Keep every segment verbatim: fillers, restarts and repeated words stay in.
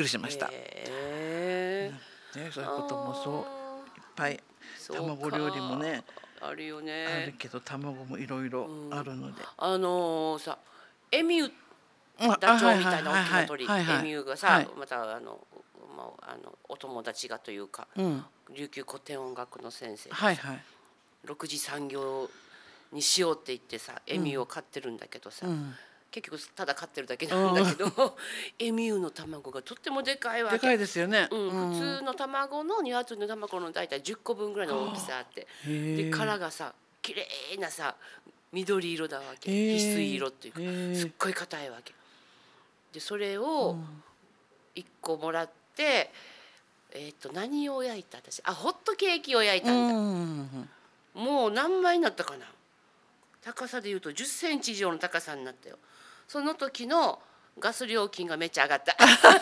くりしました。 へうんね、そういうこともそういっぱい卵料理もねあるよあね。 るけど卵もいろいろあるので、 あのーさエミューあダチョウみたいな大はいはいはいきな鳥、 はいはいエミューがさ、 はいまたあの、まあ、あのお友達がというか、 うん琉球古典音楽の先生がさ、 はいはいろくじ産業にしようって言ってさエミューを飼ってるんだけどさ、 うん結局ただ飼ってるだけなんだけど、エミューの卵がとってもでかいわけ。 でかいですよね。 うん、 うん普通の卵の鶏の卵の大体じゅっこぶんぐらいの大きさあって、でへえ殻がさ綺麗なさ緑色だわけ、 へえ翡翠色っていうかへえすっごい硬いわけで、それうをんいっこもらって、えっと何を焼いた私、あホットケーキを焼いたんだ、 うんもう何枚になったかな、高さでいうとじゅっセンチ以上の高さになったよ。その時のガス料金がめっちゃ上がった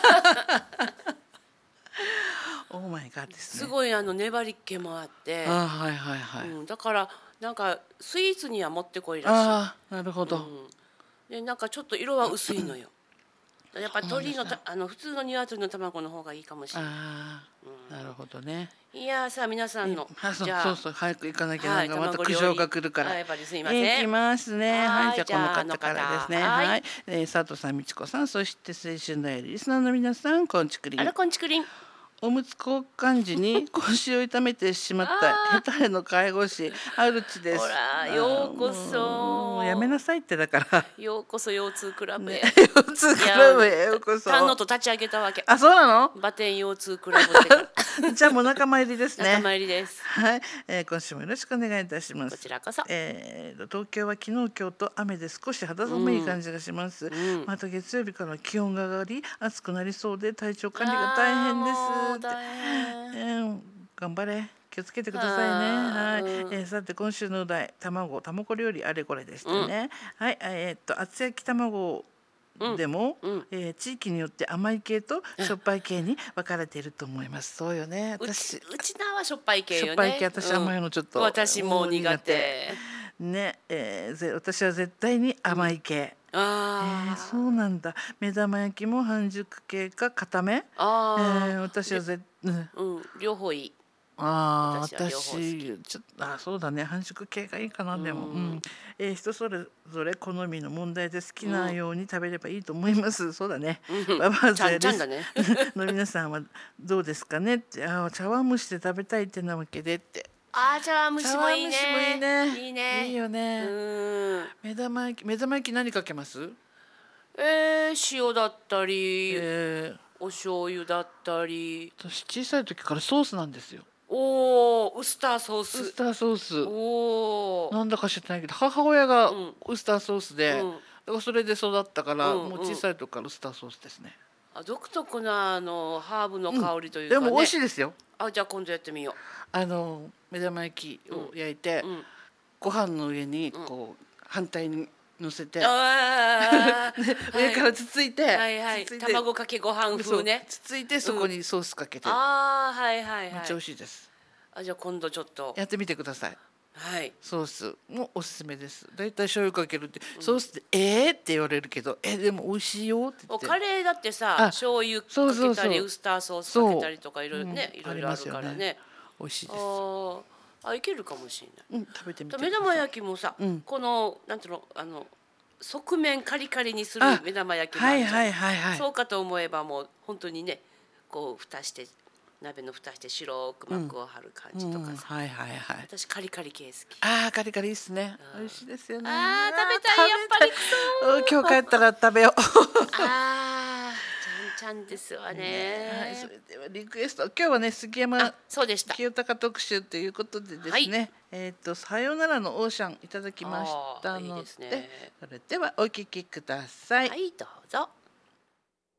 オーマイガーですね。 すごいあの粘り気もあって、 あはいはいはい。 うん、だからなんかスイーツにはもってこいらしい。 ああなるほど。 うん、でなんかちょっと色は薄いのよ。やっぱ鳥のたあの普通の鶏の卵の方がいいかもしれない。 ああなるほどね。 いやーさあ皆さんのあそうじゃあそうそう早く行かなきゃはないんかまた苦卵料理情が来るから。 あやっぱりすいません。 行きますね。 ははいいじゃあこのじゃああの方から方ですね。 はいはい、えー、佐藤さん、みちこさん、そして青春ダイアリーリスナーの皆さん、こんちくりん。 あらこんちくりん。 おむつ交換時に腰を痛めてしまったヘタレの介護士アルチです。 ほらあーようこそもうもうやめなさいってだからようこそ腰痛クラブへ。 ね腰痛クラブへようこそ。 丹野と立ち上げたわけ。 あそうなのバテン腰痛クラブってからじゃあもう仲間入りですね。 仲間入りです。 はい、えー、今週もよろしくお願いいたします。 こちらこそ。 えー、東京は昨日今日と雨で少し肌寒い感じがします、 うんまた月曜日から気温が上がり暑くなりそうで体調管理が大変ですあーもうって大変えー頑張れ気をつけてくださいね。はい、 うんえー、さて今週のお題卵卵料理あれこれでしたね、うん、はいえー、っと厚焼き卵でも、うん、えー、地域によって甘い系としょっぱい系に分かれていると思います。そうよね。 私うち、うちなはしょっぱい系よね。 しょっぱい系私甘いのちょっと、 うん、私も苦手。 ね、えー、ぜ私は絶対に甘い系。うん、あえー、そうなんだ。目玉焼きも半熟系か固め。あえー、私はぜ、 うん、うん、両方いい。 ああ、私ちょっとあそうだね半熟系がいいかな、でも、うんえー、人それぞれ好みの問題で好きなように食べればいいと思います、うん、そうだね、 うん、ババア勢ですの皆さんはどうですかねって、あ茶碗蒸しで食べたいってなわけでってあ茶碗蒸しもいいねいいねいいねいいよね、うん目玉焼き目玉焼き何かけます？ えー、塩だったり、 えー、 お醤油だったり。 私小さい時からソースなんですよ。 おお、ウスターソース。 ウスターソース。 おお。 なんだか知ってないけど、母親がウスターソースで、うん、だからそれで育ったから、うんうん、もう小さい時からウスターソースですね。 あ、独特なあのハーブの香りというか、ねうん、でも美味しいですよ。 あ、じゃあ今度やってみよう。 あの目玉焼きを焼いて、うんうん、ご飯の上にこう、うん、反対に乗せて、あ上からつついて、 はいはい、卵かけご飯風ね。 つついてそこにソースかけて、うん、 あはいはいはい。 めっちゃ美味しいです。 あ、じゃあ今度ちょっとやってみてください。 はい。 ソースもおすすめです。だいたい醤油かけるって、うん、ソースでえーって言われるけど、えでも美味しいよって言って。 カレーだってさ、醤油かけたりそうそうそうウスターソースかけたりとかいろいろね、いろいろあるからね。 美味しいです。 ああ、いけるかもしれない。 うん、食べてみて。 目玉焼きもさ、うん、このなんていうのあの。側面カリカリにする目玉焼きもあるじゃん。はいはいはいはい。そうかと思えばもう本当にね、こう蓋して鍋の蓋して白く膜を張る感じとかさ。うんうん、はいはいはい。私カリカリ系好き。 ああカリカリいいっすね。美味しいですよね。 ああ食べたいやっぱりくそ今日帰ったら食べよう。 ああちゃんちゃんですわね。 ねはい、それではリクエスト今日はね杉山そうでした清高特集ということでですね。はい、えっ、ー、とさよならのオーシャンいただきましたので、いいですね、それではお聞きください。 はいどうぞ。